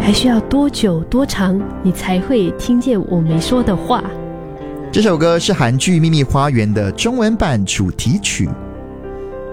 还需要多久多长你才会听见我没说的话？ 这首歌是韩剧《秘密花园》的中文版主题曲。